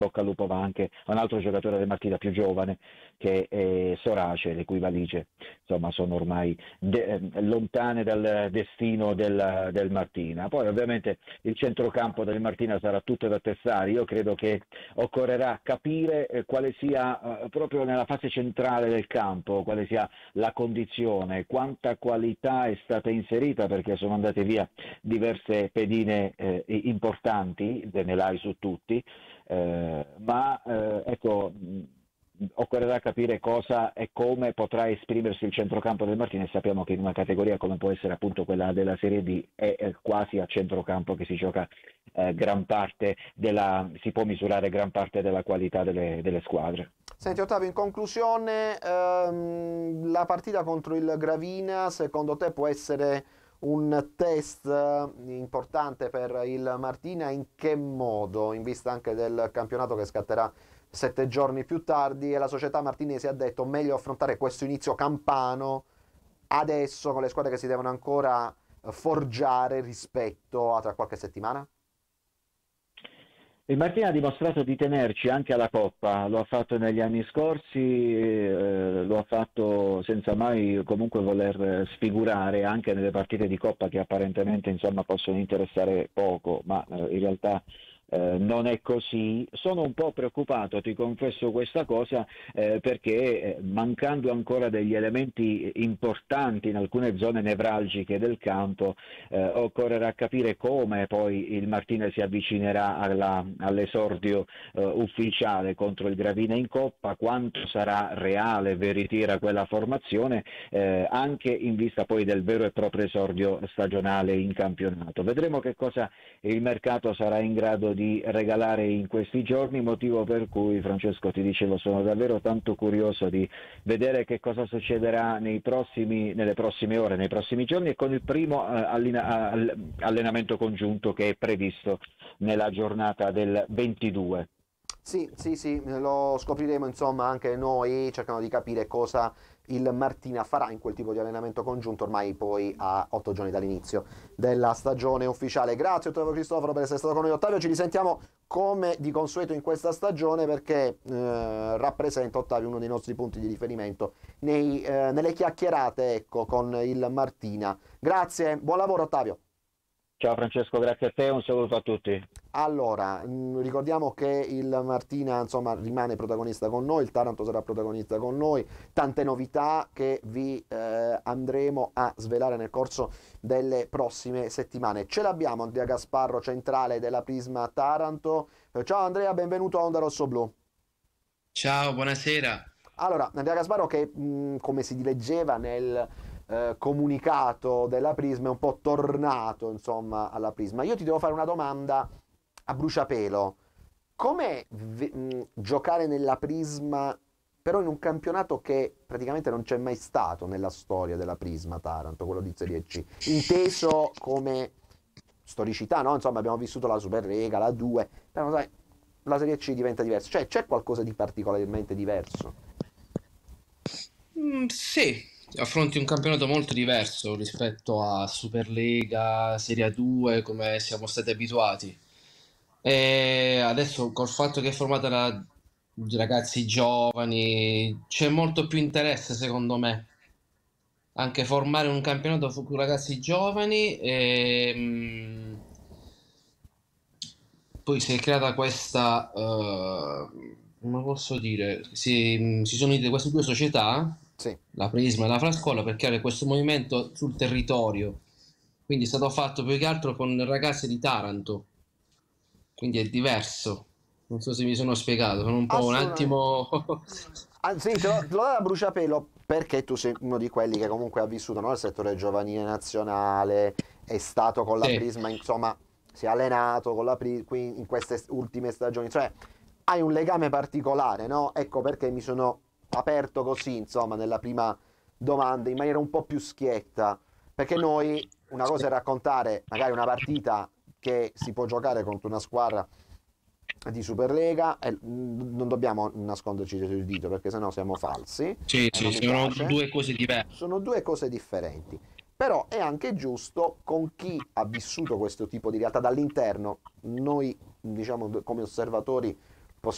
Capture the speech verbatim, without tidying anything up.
bocca al lupo va anche a un altro giocatore del Martina più giovane che è Sorace, le cui valigie insomma sono ormai de- eh, lontane dal destino del, del Martina. Poi ovviamente il centrocampo del Martina sarà tutto da testare. Io credo che occorrerà capire eh, quale sia eh, proprio nella fase centrale del campo, quale sia la condizione, quanta qualità è stata inserita, perché sono andate via diverse pedine eh, importanti, ve ne l'hai su tutti, eh, ma eh, ecco, mh, occorrerà capire cosa e come potrà esprimersi il centrocampo del Martinez. Sappiamo che in una categoria come può essere appunto quella della Serie D è, è quasi a centrocampo che si gioca eh, gran parte della, si può misurare gran parte della qualità delle, delle squadre. Senti Ottavio, in conclusione, ehm, la partita contro il Gravina, secondo te può essere un test eh, importante per il Martina? In che modo? In vista anche del campionato che scatterà sette giorni più tardi, e la società martinese ha detto meglio affrontare questo inizio campano adesso con le squadre che si devono ancora eh, forgiare rispetto a tra qualche settimana? Il Martina ha dimostrato di tenerci anche alla Coppa, lo ha fatto negli anni scorsi, eh, lo ha fatto senza mai comunque voler sfigurare anche nelle partite di Coppa che apparentemente insomma possono interessare poco, ma eh, in realtà eh, non è così. Sono un po' preoccupato, ti confesso questa cosa, eh, perché eh, mancando ancora degli elementi importanti in alcune zone nevralgiche del campo, eh, occorrerà capire come poi il Martinez si avvicinerà alla, all'esordio eh, ufficiale contro il Gravina in Coppa, quanto sarà reale, veritiera quella formazione, eh, anche in vista poi del vero e proprio esordio stagionale in campionato. Vedremo che cosa il mercato sarà in grado di regalare in questi giorni, motivo per cui, Francesco, ti dicevo, sono davvero tanto curioso di vedere che cosa succederà nei prossimi, nelle prossime ore, nei prossimi giorni, e con il primo eh, allena- all- allenamento congiunto che è previsto nella giornata del ventidue. Sì, sì, sì, lo scopriremo insomma anche noi, cercando di capire cosa il Martina farà in quel tipo di allenamento congiunto, ormai poi a otto giorni dall'inizio della stagione ufficiale. Grazie Ottavio Cristoforo per essere stato con noi. Ottavio, ci risentiamo come di consueto in questa stagione, perché eh, rappresenta Ottavio uno dei nostri punti di riferimento nei, eh, nelle chiacchierate, ecco, con il Martina. Grazie, buon lavoro Ottavio. Ciao Francesco, grazie a te, un saluto a tutti. Allora, mh, ricordiamo che il Martina, insomma, rimane protagonista con noi, il Taranto sarà protagonista con noi, tante novità che vi eh, andremo a svelare nel corso delle prossime settimane. Ce l'abbiamo Andrea Gasparro, centrale della Prisma Taranto. Eh, Ciao Andrea, benvenuto a Onda Rosso Blu. Ciao, buonasera. Allora, Andrea Gasparro che, mh, come si leggeva nel eh, comunicato della Prisma, è un po' tornato, insomma, alla Prisma. Io ti devo fare una domanda a bruciapelo. Come giocare nella Prisma, però in un campionato che praticamente non c'è mai stato nella storia della Prisma Taranto, quello di Serie C, inteso come storicità, no? Insomma, abbiamo vissuto la Superlega, la due, però sai, la Serie C diventa diversa, cioè c'è qualcosa di particolarmente diverso. Mm, sì, affronti un campionato molto diverso rispetto a Superlega, Serie A due, come siamo stati abituati. E adesso col fatto che è formata da ragazzi giovani, c'è molto più interesse secondo me. Anche formare un campionato fu- con ragazzi giovani e mm, poi si è creata questa, eh, come posso dire, si, si sono unite queste due società, Sì, la Prisma e la Frascola, per creare questo movimento sul territorio. Quindi è stato fatto più che altro con ragazzi di Taranto, quindi è diverso. Non so se mi sono spiegato, sono un po' un assolutamente. attimo... Ah, sì, te lo, te lo do da bruciapelo perché tu sei uno di quelli che comunque ha vissuto, no, il settore giovanile nazionale, è stato con la Sì. Prisma, insomma, si è allenato con la Prisma in queste ultime stagioni, cioè hai un legame particolare, no? Ecco perché mi sono aperto così, insomma, nella prima domanda in maniera un po' più schietta, perché noi una cosa è raccontare magari una partita che si può giocare contro una squadra di Superlega e non dobbiamo nasconderci dietro il dito perché sennò siamo falsi Sì, e sì, non mi sono piace. due cose diverse. Sono due cose differenti. Però è anche giusto con chi ha vissuto questo tipo di realtà dall'interno, noi diciamo come osservatori